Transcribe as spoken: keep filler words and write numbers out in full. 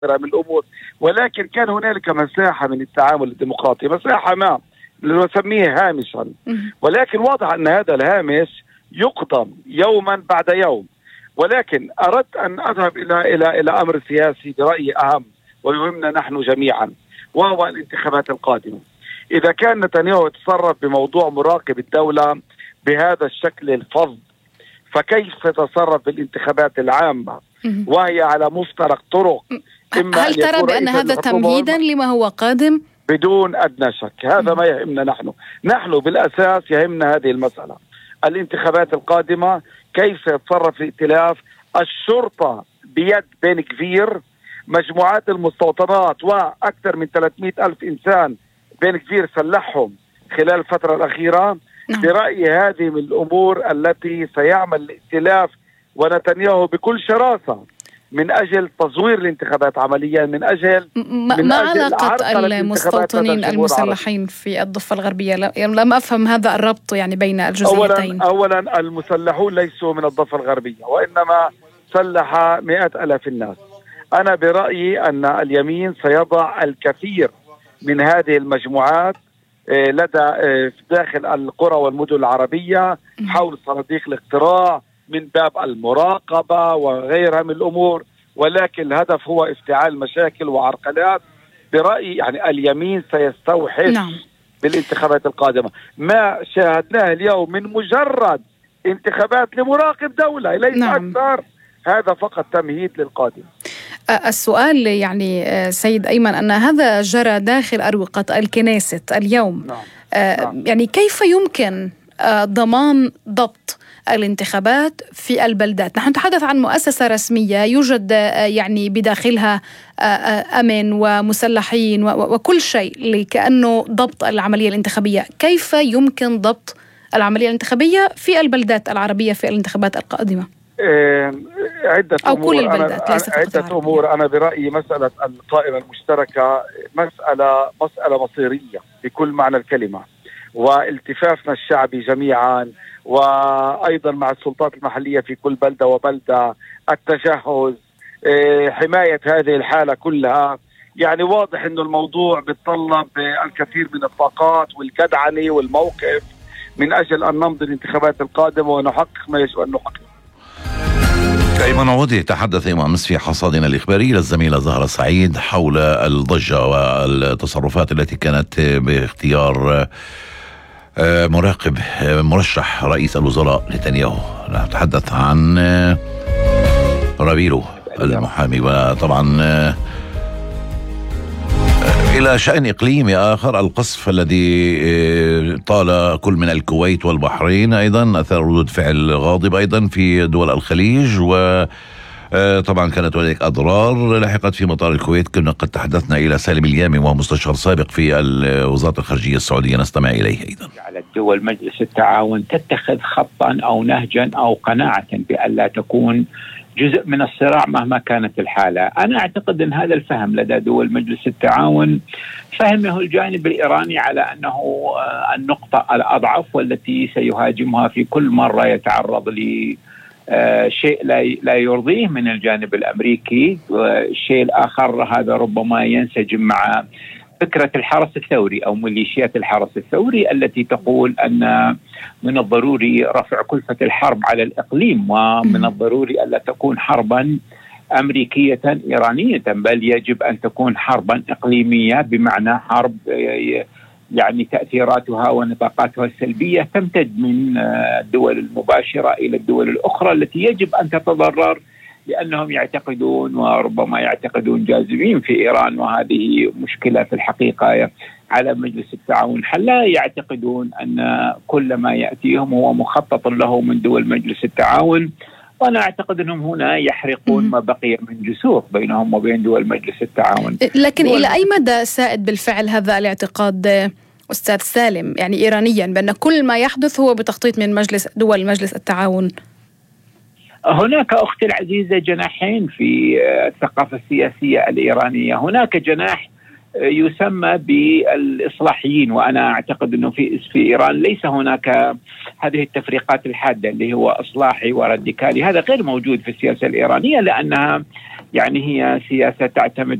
من الأمور، ولكن كان هنالك مساحة من التعامل الديمقراطي، مساحة ما نسميه هامشا، ولكن واضح أن هذا الهامش يقدم يوما بعد يوم. ولكن أردت أن أذهب إلى إلى إلى أمر سياسي برأيي أهم ويهمنا نحن جميعا، وهو الانتخابات القادمة. إذا كان نتنياهو يتصرف بموضوع مراقب الدولة بهذا الشكل الفظ، فكيف يتصرف بالانتخابات العامة وهي على مفترق طرق؟ إما هل ترى بأن هذا تمهيدا لما هو قادم؟ بدون أدنى شك هذا ما يهمنا نحن. نحن بالأساس يهمنا هذه المسألة، الانتخابات القادمة، كيف يتصرف الائتلاف، الشرطة بيد بن كفير، مجموعات المستوطنات وأكثر من ثلاثمئة ألف إنسان بن كفير سلحهم خلال الفترة الأخيرة. نعم. برأيي هذه من الأمور التي سيعمل الائتلاف ونتنياهو بكل شراسة من أجل تزوير الانتخابات عمليا، من أجل من ما علاقة المستوطنين المسلحين في الضفة الغربية؟ لم أفهم هذا الربط يعني بين الجزئيتين. أولا, أولا المسلحون ليسوا من الضفة الغربية، وإنما سلح مئات ألاف الناس. أنا برأيي أن اليمين سيضع الكثير من هذه المجموعات لدى داخل القرى والمدن العربية حول صناديق الاقتراع من باب المراقبة وغيرها من الأمور، ولكن الهدف هو افتعال مشاكل وعرقلات. برأيي يعني اليمين سيستوحش نعم. بالانتخابات القادمة ما شاهدناه اليوم من مجرد انتخابات لمراقب دولة ليس نعم. أكثر. هذا فقط تمهيد للقادم. السؤال يعني سيد أيمن أن هذا جرى داخل أروقة الكنيست اليوم. نعم. نعم. يعني كيف يمكن ضمان ضبط الانتخابات في البلدات؟ نحن نتحدث عن مؤسسة رسمية يوجد يعني بداخلها أمن ومسلحين وكل شيء كأنه ضبط العملية الانتخابية. كيف يمكن ضبط العملية الانتخابية في البلدات العربية في الانتخابات القادمة؟ عدة أو أمور. كل البلدات أنا ليست عدة أمور. أنا برأيي مسألة القائمة المشتركة مسألة مسألة مصيرية بكل معنى الكلمة، والتفافنا الشعبي جميعا، وأيضا مع السلطات المحلية في كل بلدة وبلدة، التجهز، حماية هذه الحالة كلها. يعني واضح أنه الموضوع بيتطلب الكثير من الطاقات والجدعنة والموقف من أجل أن نمضي الانتخابات القادمة ونحقق ما يجب أن نحقق. أيمن عودي تحدث أمس في حصادنا الإخباري للزميلة زهرة سعيد حول الضجة والتصرفات التي كانت باختيار مراقب مرشح رئيس الوزراء نتنياهو. نتحدث عن رابيلو المحامي، وطبعا إلى شأن إقليمي آخر القصف الذي طال كل من الكويت والبحرين، أيضا أثار ردود فعل غاضبة أيضا في دول الخليج، وطبعا كانت هناك أضرار لحقت في مطار الكويت. كنا قد تحدثنا إلى سالم اليامي وهو مستشار سابق في وزارة الخارجية السعودية، نستمع إليه أيضا. على الدول مجلس التعاون تتخذ خطا أو نهجا أو قناعة بأن لا تكون جزء من الصراع مهما كانت الحالة. أنا أعتقد أن هذا الفهم لدى دول مجلس التعاون فهمه الجانب الإيراني على أنه النقطة الأضعف والتي سيهاجمها في كل مرة يتعرض لشيء لا يرضيه من الجانب الأمريكي. والشيء الآخر هذا ربما ينسجم مع فكرة الحرس الثوري أو ميليشيات الحرس الثوري التي تقول أن من الضروري رفع كلفة الحرب على الإقليم، ومن الضروري ألا تكون حربا أمريكية إيرانية، بل يجب أن تكون حربا إقليمية، بمعنى حرب يعني تأثيراتها ونطاقاتها السلبية تمتد من الدول المباشرة إلى الدول الأخرى التي يجب أن تتضرر لأنهم يعتقدون وربما يعتقدون جاذبين في إيران. وهذه مشكلة في الحقيقة على مجلس التعاون حلا يعتقدون أن كل ما يأتيهم هو مخطط له من دول مجلس التعاون. وأنا أعتقد أنهم هنا يحرقون ما بقي من جسور بينهم وبين دول مجلس التعاون. لكن إلى أي مدى سائد بالفعل هذا الاعتقاد أستاذ سالم، يعني إيرانيا، بأن كل ما يحدث هو بتخطيط من مجلس دول مجلس التعاون؟ هناك أختي العزيزة جناحين في الثقافة السياسية الإيرانية. هناك جناح يسمى بالإصلاحيين. وأنا أعتقد أنه في في إيران ليس هناك هذه التفريقات الحادة اللي هو إصلاحي وراديكالي، هذا غير موجود في السياسة الإيرانية، لأنها يعني هي سياسة تعتمد